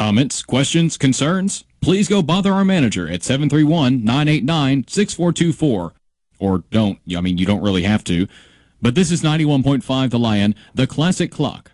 Comments, questions, concerns? Please go bother our manager at 731-989-6424. Or don't. I mean, you don't really have to. But this is 91.5 The Lion, the classic clock.